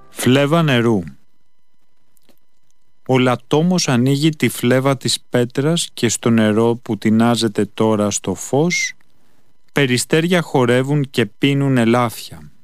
Φλέβα νερού. Ο λατόμος ανοίγει τη φλέβα της πέτρας και στο νερό που τεινάζεται τώρα στο φως, περιστέρια χορεύουν και πίνουν ελάφια.